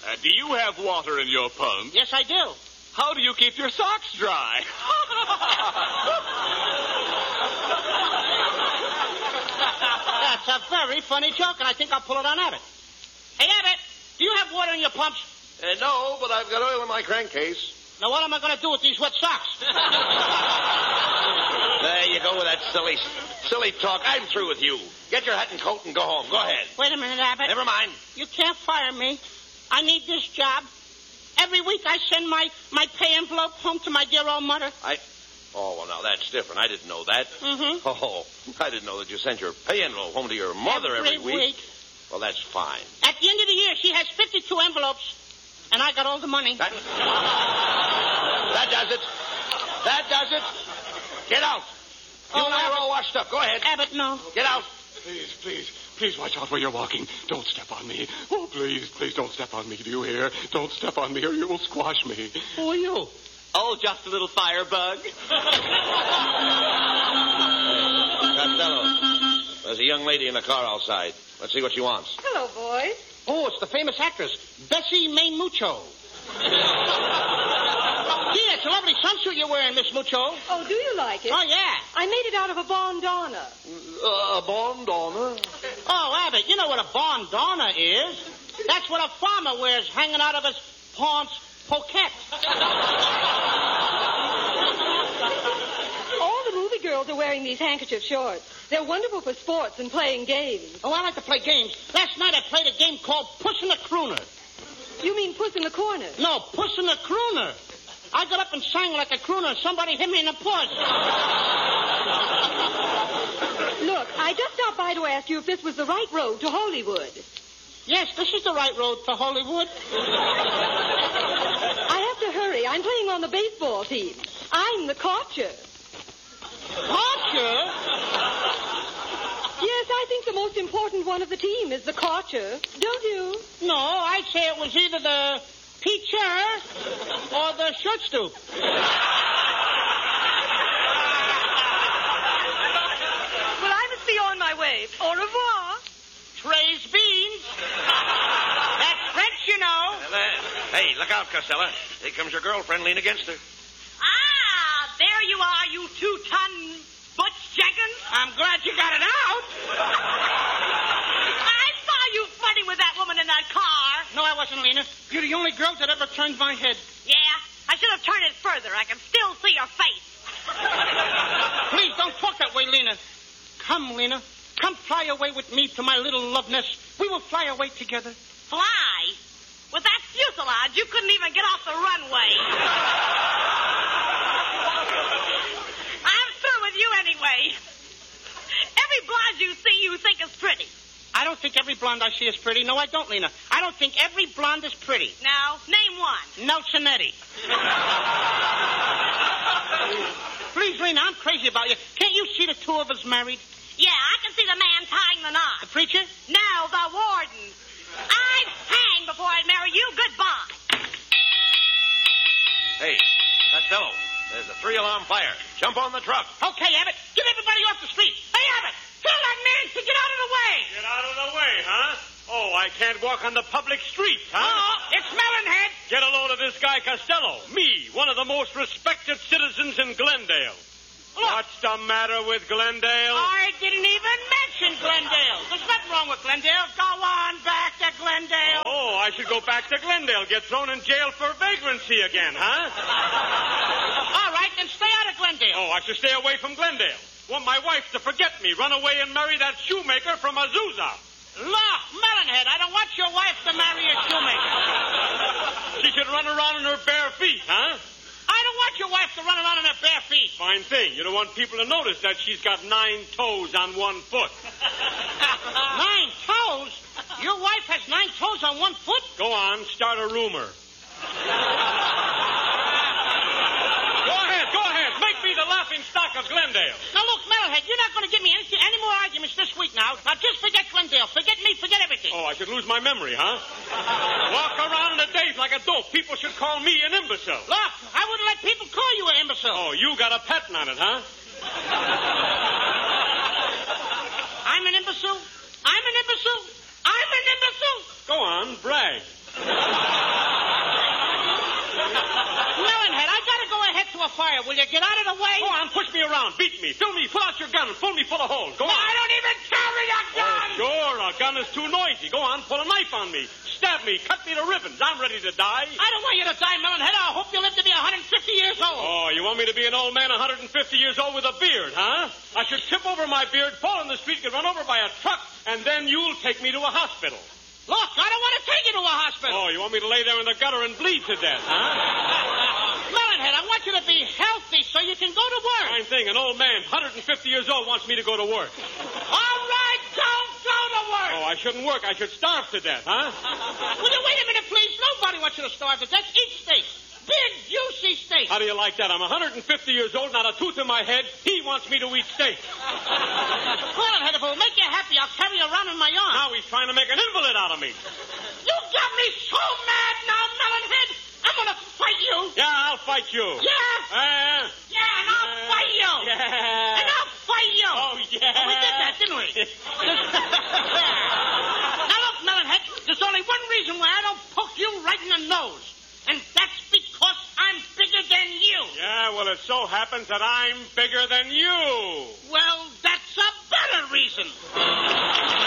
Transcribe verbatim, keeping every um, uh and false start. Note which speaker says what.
Speaker 1: Uh, do you have water in your pump?
Speaker 2: Yes, I do.
Speaker 1: How do you keep your socks dry?
Speaker 2: That's a very funny joke, and I think I'll pull it on Abbott. Hey, Abbott, do you have water in your pumps?
Speaker 3: Uh, no, but I've got oil in my crankcase.
Speaker 2: Now, what am I going to do with these wet socks?
Speaker 3: There you go with that silly, silly talk. I'm through with you. Get your hat and coat and go home. Go ahead.
Speaker 2: Wait a minute, Abbott.
Speaker 3: Never mind.
Speaker 2: You can't fire me. I need this job. Every week I send my, my pay envelope home to my dear old mother.
Speaker 3: I... Oh, well, now that's different. I didn't know that.
Speaker 2: Mm-hmm.
Speaker 3: Oh, I didn't know that you sent your pay envelope home to your mother every,
Speaker 2: every
Speaker 3: week.
Speaker 2: week.
Speaker 3: Well, that's fine.
Speaker 2: At the end of the year, she has fifty-two envelopes, and I got all the money.
Speaker 3: That, that does it. That does it. Get out. You
Speaker 2: Oh,
Speaker 3: and I are
Speaker 2: Abbott.
Speaker 3: all washed up. Go ahead.
Speaker 2: Abbott, no.
Speaker 3: Get out.
Speaker 1: Please, please, please watch out where you're walking. Don't step on me. Oh, please, please don't step on me. Do you hear? Don't step on me or you will squash me.
Speaker 2: Who are you?
Speaker 4: Oh, just a little firebug.
Speaker 3: Costello, there's a young lady in the car outside. Let's see what she wants.
Speaker 5: Hello, boys.
Speaker 2: Oh, it's the famous actress, Bessie May Mucho. Gee, it's a lovely sunsuit you're wearing, Miss Mucho.
Speaker 5: Oh, do you like it?
Speaker 2: Oh, yeah.
Speaker 5: I made it out of a bandana.
Speaker 3: Uh, a bandana?
Speaker 2: Oh, Abbott, you know what a bandana is. That's what a farmer wears hanging out of his paunch pocket.
Speaker 5: All the movie girls are wearing these handkerchief shorts. They're wonderful for sports and playing games.
Speaker 2: Oh, I like to play games. Last night I played a game called Puss in the Crooner.
Speaker 5: You mean Puss in the Corner?
Speaker 2: No, Puss in the Crooner. I got up and sang like a crooner, and somebody hit me in the puss.
Speaker 5: Look, I just stopped by to ask you if this was the right road to Hollywood.
Speaker 2: Yes, this is the right road to Hollywood.
Speaker 5: I have to hurry. I'm playing on the baseball team. I'm the catcher.
Speaker 2: Catcher?
Speaker 5: Yes, I think the most important one of the team is the catcher. Don't you?
Speaker 2: No, I'd say it was either the pitcher or the shortstop.
Speaker 5: Well, I must be on my way. Au revoir.
Speaker 2: Trays beans. That's French, you know.
Speaker 3: Uh, hey, look out, Costello. Here comes your girlfriend. Lean against her.
Speaker 6: Ah, there you are, you two-ton butch Jenkins.
Speaker 2: I'm glad you got it out.
Speaker 6: I saw you flirting with that woman in that car.
Speaker 2: No, I wasn't, Lena. You're the only girl that ever turned my head.
Speaker 6: Yeah, I should have turned it further. I can still see your face.
Speaker 2: Please don't talk that way, Lena. Come, Lena. Come fly away with me to my little love nest. We will fly away together.
Speaker 6: Fly? With that fuselage, you couldn't even get off the runway. I'm through with you anyway. Every blonde you see, you think is pretty.
Speaker 2: I don't think every blonde I see is pretty. No, I don't, Lena. I don't think every blonde is pretty.
Speaker 6: Now, name one.
Speaker 2: Nelsonetti. Please, Lena, I'm crazy about you. Can't you see the two of us married?
Speaker 6: Yeah, I can see the man tying the knot.
Speaker 2: The preacher?
Speaker 6: No, the warden. I'd hang before I'd marry you. Goodbye.
Speaker 3: Hey, Costello, there's a three-alarm fire. Jump on the truck.
Speaker 2: Okay, Abbott. Get everybody off the street. Hey, Abbott, tell that man to get out of the way.
Speaker 7: Get out of the way, huh? Oh, I can't walk on the public street, huh?
Speaker 2: Oh, it's Melonhead.
Speaker 7: Get a load of this guy Costello. Me, one of the most respected citizens in Glendale.
Speaker 2: Look.
Speaker 7: What's the matter with Glendale?
Speaker 2: I didn't even mention Glendale. There's nothing wrong with Glendale. Go on back to Glendale.
Speaker 7: Oh, I should go back to Glendale, get thrown in jail for vagrancy again, huh?
Speaker 2: All right, then stay out of Glendale.
Speaker 7: Oh, I should stay away from Glendale. Want my wife to forget me, run away and marry that shoemaker from Azusa.
Speaker 2: Look, Melonhead, I don't want your wife to marry a shoemaker.
Speaker 7: She should run around on her bare feet, huh?
Speaker 2: I don't want your wife to run around on her bare feet.
Speaker 7: Fine thing. You don't want people to notice that she's got nine toes on one foot.
Speaker 2: Nine toes? Your wife has nine toes on one foot?
Speaker 7: Go on, start a rumor. Go ahead, go ahead. Make me the laughing stock of Glendale.
Speaker 2: Now, look, Melonhead, you're not going to give me any, any more arguments this week now. Now, just forget Glendale. Forget me. Forget everything.
Speaker 7: Oh, I should lose my memory, huh? Walk around in a daze like a dope. People should call me an imbecile.
Speaker 2: Look, I wouldn't let people call you an imbecile.
Speaker 7: Oh, you got a patent on it, huh?
Speaker 2: I'm an imbecile? I'm an imbecile? I'm an imbecile?
Speaker 7: Go on, brag.
Speaker 2: fire. Will you get out of the way?
Speaker 7: Go on, push me around. Beat me. Fill me. Pull out your gun and pull me full of holes. Go on.
Speaker 2: I don't even carry a gun!
Speaker 7: Oh, sure. A gun is too noisy. Go on, pull a knife on me. Stab me. Cut me to ribbons. I'm ready to die.
Speaker 2: I don't want you to die, Melonhead. I hope you live to be one hundred fifty years old.
Speaker 7: Oh, you want me to be an old man one hundred fifty years old with a beard, huh? I should trip over my beard, fall in the street, get run over by a truck, and then you'll take me to a hospital.
Speaker 2: Look, I don't want to take you to a hospital.
Speaker 7: Oh, you want me to lay there in the gutter and bleed to death, huh?
Speaker 2: Melonhead, I want you to be healthy so you can go to work.
Speaker 7: Fine thing. An old man, one hundred fifty years old, wants me to go to work.
Speaker 2: All right, don't go to work.
Speaker 7: Oh, I shouldn't work. I should starve to death, huh?
Speaker 2: Will you wait a minute, please? Nobody wants you to starve to death. Eat steak. Big, juicy steak.
Speaker 7: How do you like that? I'm one hundred fifty years old, not a tooth in my head. He wants me to eat steak.
Speaker 2: Melonhead, if it will make you happy, I'll carry you around in my arm.
Speaker 7: Now he's trying to make an invalid out of me.
Speaker 2: You got me so mad now, Melonhead. I'm going to fight you.
Speaker 7: Yeah, I'll fight you.
Speaker 2: Yeah?
Speaker 7: Uh,
Speaker 2: Yeah, and I'll
Speaker 7: yeah.
Speaker 2: fight you.
Speaker 7: Yeah.
Speaker 2: And I'll fight you.
Speaker 7: Oh, yeah.
Speaker 2: We did that, didn't we? Now, look, Melonhead, there's only one reason why I don't poke you right in the nose. And that's because I'm bigger than you.
Speaker 7: Yeah, well, it so happens that I'm bigger than you.
Speaker 2: Well, that's a better reason.